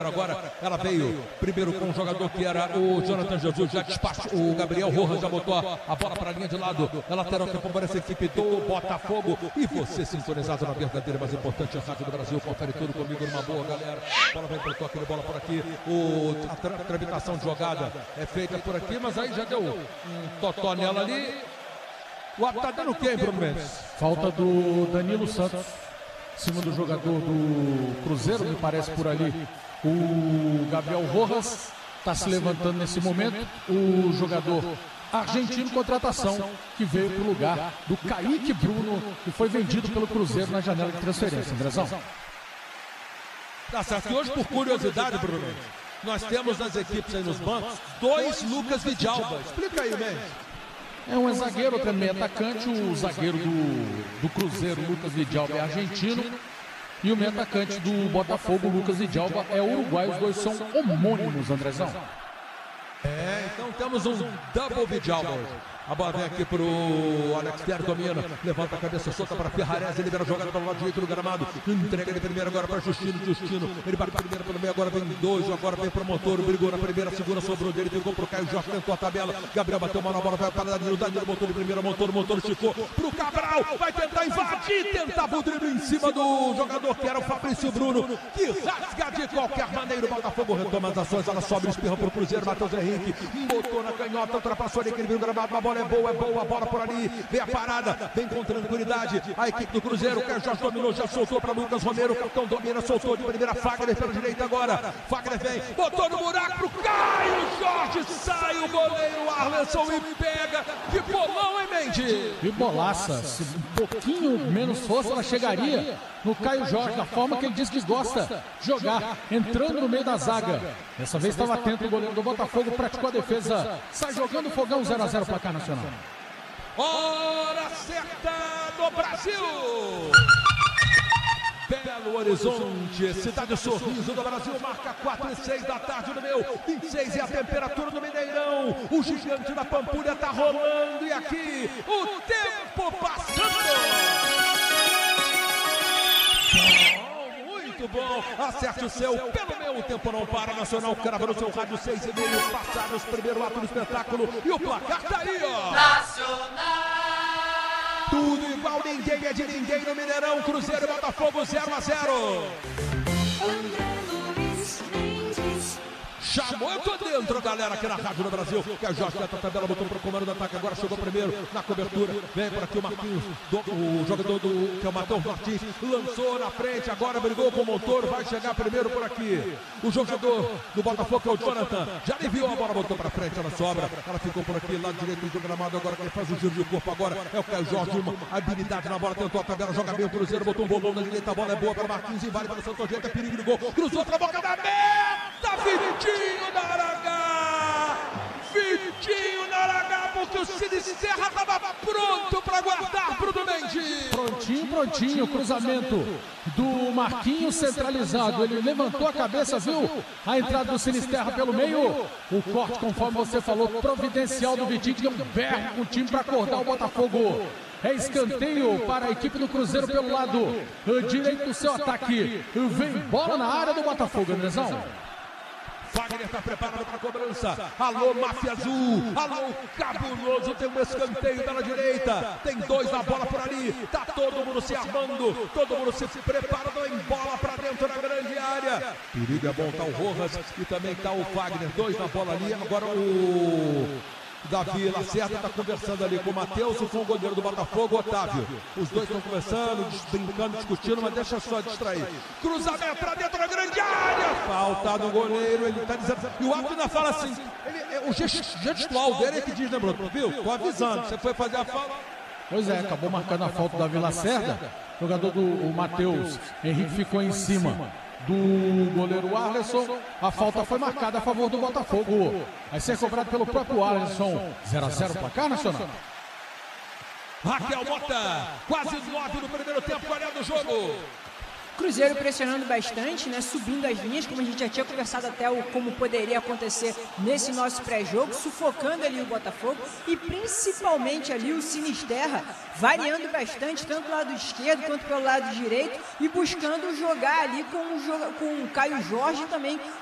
Agora ela veio primeiro com o jogador que era o Jonathan Jesus, já despachou, o Gabriel Rojas já botou a bola para a linha de lado, é lateral que favorece a equipe do Botafogo. E você sintonizado na verdadeira, mais importante Rádio do Brasil, confere tudo comigo numa boa, galera. Bola vem pro toque de bola por aqui, a tramitação de jogada é feita por aqui, mas aí já deu um totó nela ali. O ato tá dando quem, Bruno Mendes? Falta do Danilo Santos, em cima do jogador do Cruzeiro, me parece por ali. O Gabriel Rojas está se levantando nesse momento. O jogador argentino, contratação, que veio para o lugar do Kaique Bruno, que foi vendido pelo Cruzeiro na janela de transferência. Andrezão. Tá certo. E hoje, por curiosidade, Bruno, nós temos nas equipes aí nos bancos 2 Lucas Vidalba. Explica aí, Mendes. É um zagueiro, outro é meio atacante. O zagueiro do Cruzeiro, Lucas Vidalba, é argentino. E o meio atacante do Botafogo, Lucas Vidalba, é uruguaio. Os dois são homônimos, Andrezão. Então temos um double Vidalba. A bola vem aqui pro Alex Ter, domina, levanta a cabeça, solta para Ferrarese, libera a jogada pelo lado direito do gramado, entrega de primeiro agora para Justino, ele bate primeiro pelo meio, agora vem 2, agora vem pro Montoro, brigou na primeira, segura, sobrou dele, ficou pro Caio Jorge, tentou a tabela, Gabriel bateu uma na bola, vai para Danilo, botou de primeira, Montoro esticou pro Cabral, vai tentar invadir, tentava o drible em cima do jogador que era o Fabrício Bruno, que rasga de qualquer maneira, o Botafogo retoma as ações, ela sobe, espirra pro Cruzeiro, Matheus Henrique, botou na canhota, ultrapassou ali, aquele viu o gramado, a bola é boa, a bola por ali, vem a parada, vem com tranquilidade, a equipe do Cruzeiro, o Caio Jorge dominou, já soltou para Lucas Romero, o capitão domina, soltou de primeira, Fagner pela direita agora, Fagner vem, botou no buraco pro Caio Jorge, sai o goleiro Arlenson e pega, que bolão, hein, Mendes? Que bolaça, se um pouquinho menos força ela chegaria no Caio Jorge, da forma que ele diz que gosta de jogar, entrando no meio da zaga. Dessa vez estava atento o goleiro do Botafogo, praticou a defesa, sai jogando o fogão, 0-0 placar nacional. Hora certa do Brasil! Belo Horizonte, cidade sorriso do Brasil, marca 4:06 da tarde no meu, 26 é a temperatura do Mineirão, o gigante da Pampulha tá rolando e aqui o tempo passando! Muito bom, acerte o seu, pelo meu, o tempo não para, Nacional crava no seu rádio 6,5, passados, primeiro ato do espetáculo e o placar tá aí, ó! Nacional! Tudo igual, ninguém é de ninguém no Mineirão, Cruzeiro e Botafogo 0-0. Chamou, eu tô dentro, galera, aqui na Rádio do Brasil, que a Jorge tenta a tabela, botou pro comando do ataque, agora chegou primeiro na cobertura, vem por aqui o Marquinhos, o jogador que é o Matheus Martins, lançou na frente, agora brigou com o Montoro, vai chegar primeiro por aqui, o jogador do Botafogo, que é o Jonathan, já aliviou a bola, botou pra frente, ela sobra, ela ficou por aqui, lado direito do gramado, agora quem faz o giro de corpo agora é o Caio Jorge, uma habilidade na bola, tentou a tabela, joga bem o Cruzeiro, botou um bolão na direita, a bola é boa para Marquinhos, invade para o Santo Agente, é perigo de gol, cruzou pra boca da meta, Vitinho da Aragá, Vitinho da Aragá, porque o Cine Serra estava pronto para guardar pro Mendes. Prontinho, cruzamento do Marquinhos centralizado, ele levantou a cabeça, viu a entrada do Sinisterra pelo meio, o corte, conforme você falou, providencial do Vitinho, que deu um berro com o time para acordar o Botafogo. É escanteio para a equipe do Cruzeiro pelo lado direito do seu ataque, vem bola na área do Botafogo, Andrezão. Fagner está preparado para a cobrança. Alô, Máfia Azul. Alô, Cabuloso. Tem um escanteio pela direita. Tem 2 na bola por ali. Tá todo mundo se armando. Todo mundo se preparando em bola para dentro da grande área. Perigo é bom. Tá o Rojas e também tá o Fagner. 2 na bola ali. Agora o Davi Lacerda está conversando ali com o Matheus e com o goleiro do Botafogo, Otávio. Os dois estão conversando, brincando, discutindo, mas deixa só distrair. Cruzamento para dentro da grande área. Falta do goleiro, ele está dizendo. E o árbitro ainda fala assim. O gestual dele é que diz, né, Bruno? Viu? Tô avisando. Você foi fazer a falta. Pois é, acabou marcando a falta do Davi Lacerda. O jogador do Matheus Henrique ficou em cima do goleiro Arlenson, a falta foi marcada a favor do Botafogo. Vai ser cobrado pelo próprio Arlenson. 0-0 placar nacional. Raquel Mota, quase 9 no primeiro tempo, 40 do jogo. Cruzeiro pressionando bastante, né, subindo as linhas, como a gente já tinha conversado até como poderia acontecer nesse nosso pré-jogo, sufocando ali o Botafogo e principalmente ali o Sinisterra, variando bastante, tanto do lado esquerdo quanto pelo lado direito e buscando jogar ali com o Caio Jorge também